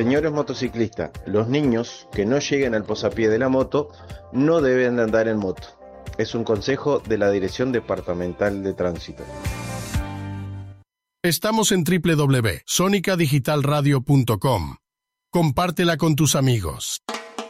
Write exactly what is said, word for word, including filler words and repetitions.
Señores motociclistas, los niños que no lleguen al posapié de la moto no deben de andar en moto. Es un consejo de la Dirección Departamental de Tránsito. Estamos en doble u doble u doble u punto sonica digital radio punto com. Compártela con tus amigos.